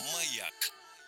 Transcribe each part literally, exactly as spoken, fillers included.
Маяк.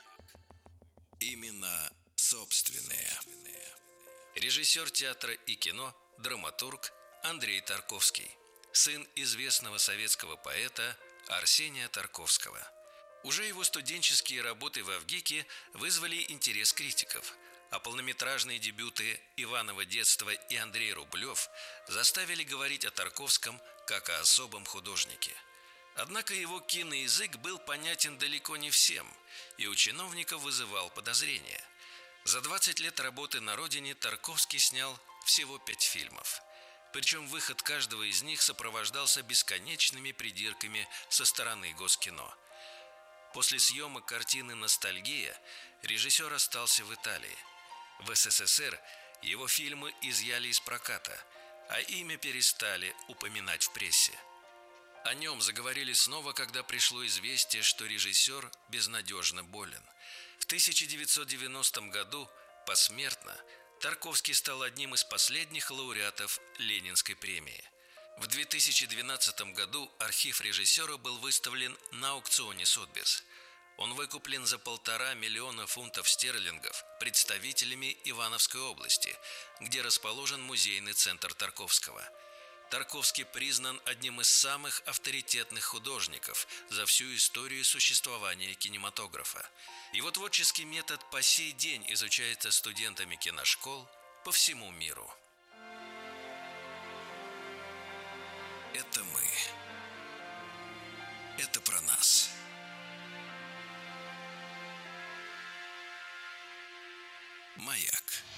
Именно собственные. Режиссер театра и кино, драматург Андрей Тарковский, сын известного советского поэта Арсения Тарковского. Уже его студенческие работы в Авгике вызвали интерес критиков, а полнометражные дебюты «Иваново детство» и Андрей Рублев заставили говорить о Тарковском как о особом художнике. Однако его киноязык был понятен далеко не всем, и у чиновников вызывал подозрения. За двадцать лет работы на родине Тарковский снял всего пять фильмов. Причем выход каждого из них сопровождался бесконечными придирками со стороны Госкино. После съемок картины «Ностальгия» режиссер остался в Италии. В СССР его фильмы изъяли из проката, а имя перестали упоминать в прессе. О нем заговорили снова, когда пришло известие, что режиссер безнадежно болен. В тысяча девятьсот девяностом году посмертно Тарковский стал одним из последних лауреатов Ленинской премии. В две тысячи двенадцатом году архив режиссера был выставлен на аукционе Сотбис. Он выкуплен за полтора миллиона фунтов стерлингов представителями Ивановской области, где расположен музейный центр Тарковского. Тарковский признан одним из самых авторитетных художников за всю историю существования кинематографа. Его творческий метод по сей день изучается студентами киношкол по всему миру. Это мы. Это про нас. Маяк.